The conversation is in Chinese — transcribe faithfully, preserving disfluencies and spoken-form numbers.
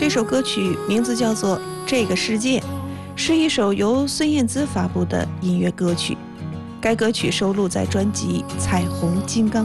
这首歌曲名字叫做《这个世界》，是一首由孙燕姿发布的音乐歌曲。该歌曲收录在专辑《彩虹金刚》